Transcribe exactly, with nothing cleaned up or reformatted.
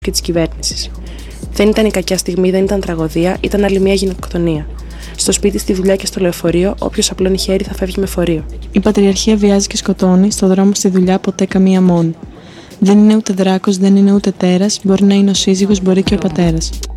και της κυβέρνησης. Δεν ήταν η κακιά στιγμή, δεν ήταν τραγωδία, ήταν άλλη μια γυναικοκτονία. Στο σπίτι, στη δουλειά και στο λεωφορείο, όποιος απλώνει χέρι θα φεύγει με φορείο. Η πατριαρχία βιάζει και σκοτώνει, στο δρόμο στη δουλειά ποτέ καμία μόνη. Δεν είναι ούτε δράκος, δεν είναι ούτε τέρας, μπορεί να είναι ο σύζυγος, μπορεί και ο πατέρας.